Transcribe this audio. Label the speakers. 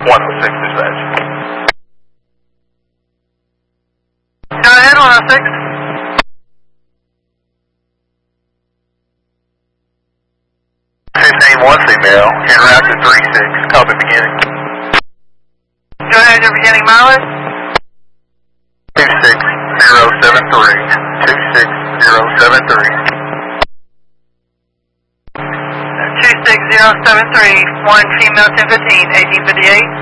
Speaker 1: 106 dispatch.
Speaker 2: Go ahead, 106.
Speaker 1: One female, en route to 36, copy beginning.
Speaker 2: Go ahead, your beginning mileage.
Speaker 1: 26073. 26073.
Speaker 2: 26073, one female 1015, 1858.